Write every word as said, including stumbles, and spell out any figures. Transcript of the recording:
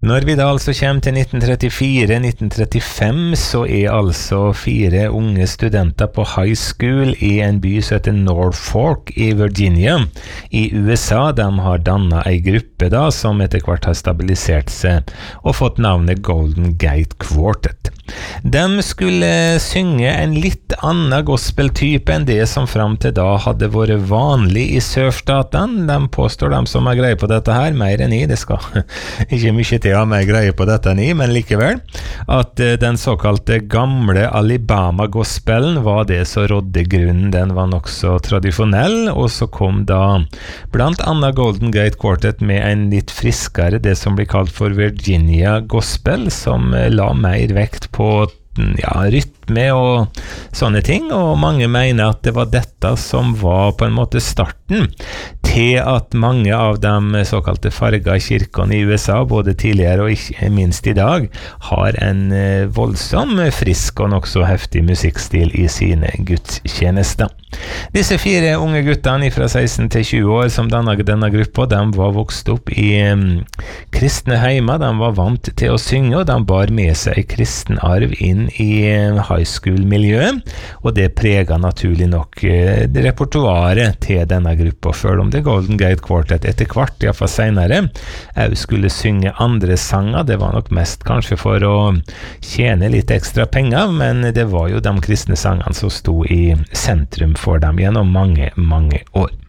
Når vi da altså kommer til nitten trettifire nitten trettifem, så er altså fire unge studenter på high school i en by som heter Norfolk i Virginia i U S A. De har dannet en gruppe da, som etter hvert har stabilisert seg og fått navnet Golden Gate Quartet. De skulle synge en litt annen gospeltype enn det som fram til da hadde vært vanlig i surfstatene. De påstår de som har greie på dette her, mer enn i, det skal ikke mye til å ha mer greie på dette enn i, men likevel, at den såkalte gamle Alabama-gospelen var det som rådde grunnen. Den var nok så tradisjonell, og så kom da blant annet Golden Gate Quartet med en litt friskere, det som blir kalt for Virginia Gospel, som la mer vekt på ja, rytme og sånne ting, og mange mener at det var dette som var på en måte starten til at mange av de såkalte farga kirkene i U S A, både tidligere og ikke minst i dag, har en voldsom, frisk og nok så heftig musikkstil i sine gudstjenester. Disse fire unge guttene fra seksten til tjue år som denne, denne gruppa, de var vokst opp i um, kristne heimer, de var vant til å synge, og de bar med seg kristen arv inn i high school-miljøet, og det preget naturlig nok uh, repertoaret til denne gruppa, selv om det Golden Gate Quartet etter hvert, i hvert fall senere, jeg skulle synge andre sanger. Det var nok mest kanskje for å tjene litt ekstra penger, men det var jo de kristne sangene som sto i sentrum for dem gjennom mange, mange år.